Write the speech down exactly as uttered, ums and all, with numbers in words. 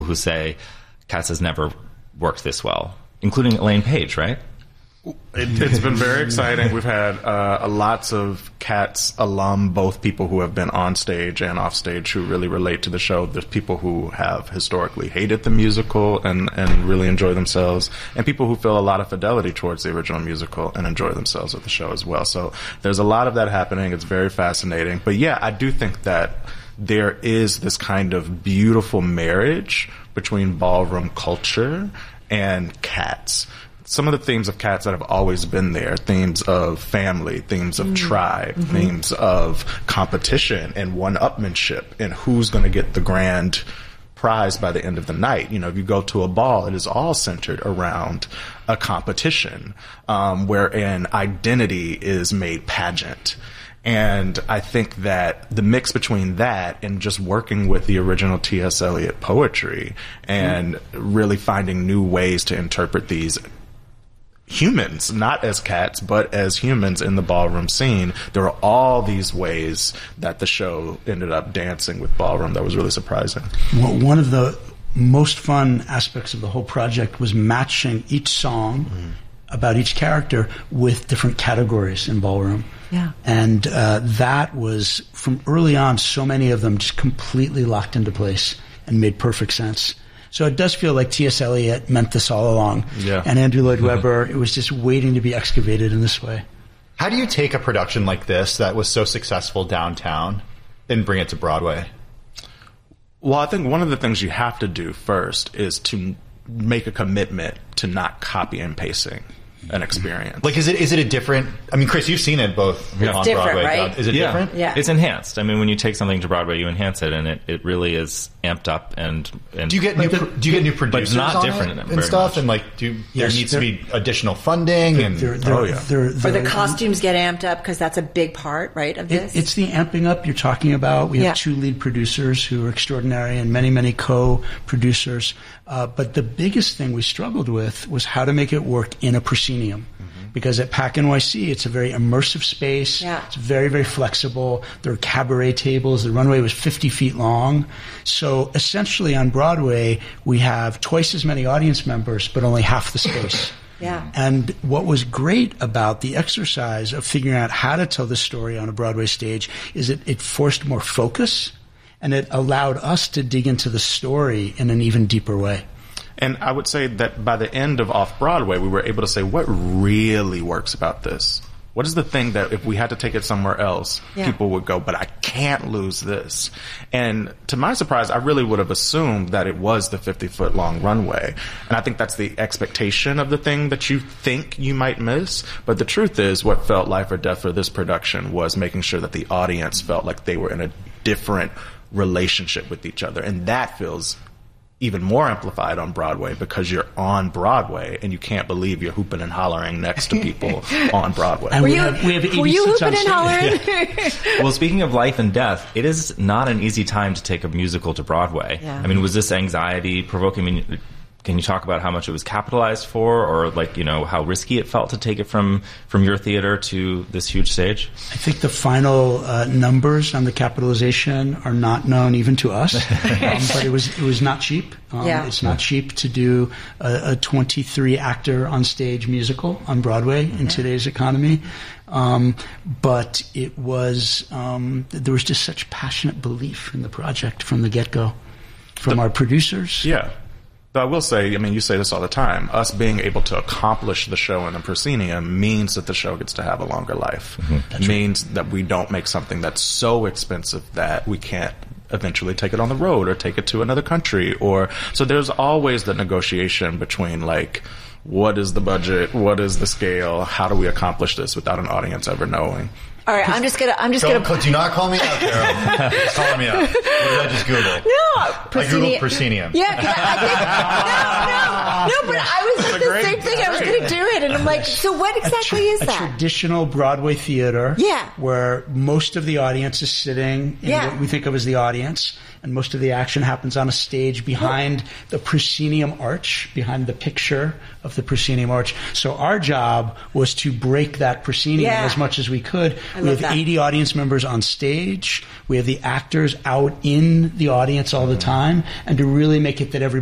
who say Cats has never worked this well, including Elaine Page, right? It, it's been very exciting. We've had uh, lots of Cats alum, both people who have been on stage and off stage who really relate to the show. There's people who have historically hated the musical and, and really enjoy themselves, and people who feel a lot of fidelity towards the original musical and enjoy themselves with the show as well. So there's a lot of that happening. It's very fascinating. But yeah, I do think that there is this kind of beautiful marriage between ballroom culture and Cats. Some of the themes of Cats that have always been there, themes of family, themes of mm. tribe, mm-hmm. themes of competition and one-upmanship and who's going to get the grand prize by the end of the night. You know, if you go to a ball, it is all centered around a competition, um, wherein identity is made pageant. And I think that the mix between that and just working with the original T S. Eliot poetry and mm. really finding new ways to interpret these humans, not as cats, but as humans in the ballroom scene, there are all these ways that the show ended up dancing with ballroom that was really surprising. Well, one of the most fun aspects of the whole project was matching each song mm. about each character with different categories in ballroom. Yeah. And uh, that was, from early on, so many of them just completely locked into place and made perfect sense. So it does feel like T S. Eliot meant this all along. Yeah. And Andrew Lloyd Webber, it was just waiting to be excavated in this way. How do you take a production like this that was so successful downtown and bring it to Broadway? Well, I think one of the things you have to do first is to make a commitment to not copy and pasting an experience. Like, is it is it a different... I mean, Chris, you've seen it both yeah. on different, Broadway. right? Is it yeah. different? Yeah. It's enhanced. I mean, when you take something to Broadway, you enhance it, and it, it really is amped up. And, and Do you get new the, pro- do you get new producers not on different it in it and very stuff? much. And like, do Yes, there needs there- to be additional funding? They're, and they're, they're, oh, yeah. they're, Or they're, the costumes get amped up because that's a big part, right, of this? It, it's the amping up you're talking about. We have Yeah. two lead producers who are extraordinary and many, many co-producers. Uh, but the biggest thing we struggled with was how to make it work in a proscenium. Mm-hmm. Because at PAC N Y C, it's a very immersive space. Yeah. It's very, very flexible. There are cabaret tables. The runway was fifty feet long. So essentially on Broadway, we have twice as many audience members, but only half the space. Yeah. And what was great about the exercise of figuring out how to tell the story on a Broadway stage is that it forced more focus, and it allowed us to dig into the story in an even deeper way. And I would say that by the end of Off-Broadway, we were able to say, what really works about this? What is the thing that if we had to take it somewhere else, Yeah. people would go, but I can't lose this. And to my surprise, I really would have assumed that it was the fifty-foot long runway. And I think that's the expectation of the thing that you think you might miss. But the truth is, what felt life or death for this production was making sure that the audience felt like they were in a different relationship with each other. And that feels even more amplified on Broadway because you're on Broadway and you can't believe you're hooping and hollering next to people on Broadway. And Were we you, have, we have were you eighty-six on hooping and stage. hollering? Well, speaking of life and death, it is not an easy time to take a musical to Broadway. Yeah. I mean, was this anxiety provoking? I mean, can you talk about how much it was capitalized for, or like, you know, how risky it felt to take it from, from your theater to this huge stage? I think the final uh, numbers on the capitalization are not known even to us, um, but it was it was not cheap. Um, Yeah. It's not cheap to do a, a twenty-three actor on stage musical on Broadway in today's economy. Um, but it was um, there was just such passionate belief in the project from the get-go, from our producers. Yeah. But I will say, I mean, you say this all the time, us being able to accomplish the show in the proscenium means that the show gets to have a longer life. Mm-hmm. It means that we don't make something that's so expensive that we can't eventually take it on the road or take it to another country. Or so there's always the negotiation between, like, what is the budget, what is the scale, how do we accomplish this without an audience ever knowing? All right, I'm just gonna. I'm just Don't, gonna. do not call me out, Carol. Just call me out. What did I just Google? No, I Googled proscenium. Yeah, 'cause I think no, no, no. But I was like the great- same thing. I was going to do it, and I'm like, so what exactly a tra- is a that? traditional Broadway theater. Yeah. Where most of the audience is sitting in Yeah. what we think of as the audience, and most of the action happens on a stage behind the proscenium arch, behind the picture of the proscenium arch. So our job was to break that proscenium Yeah. as much as we could. I We love have that. eighty audience members on stage. We have the actors out in the audience all the time, and to really make it that everybody